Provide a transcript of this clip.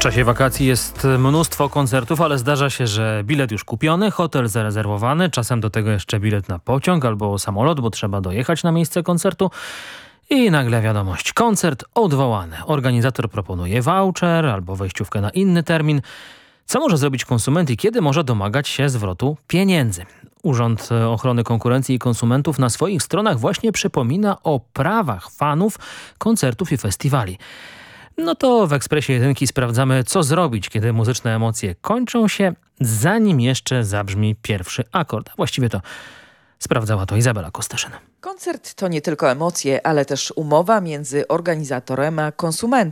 czasie wakacji jest mnóstwo koncertów, ale zdarza się, że bilet już kupiony, hotel zarezerwowany, czasem do tego jeszcze bilet na pociąg albo samolot, bo trzeba dojechać na miejsce koncertu. I nagle wiadomość, koncert odwołany. Organizator proponuje voucher albo wejściówkę na inny termin. Co może zrobić konsument i kiedy może domagać się zwrotu pieniędzy? Urząd Ochrony Konkurencji i Konsumentów na swoich stronach właśnie przypomina o prawach fanów koncertów i festiwali. No to w Ekspresie Jedynki sprawdzamy, co zrobić, kiedy muzyczne emocje kończą się, zanim jeszcze zabrzmi pierwszy akord. A właściwie to sprawdzała to Izabela Kosteszyn. Koncert to nie tylko emocje, ale też umowa między organizatorem a konsumentem.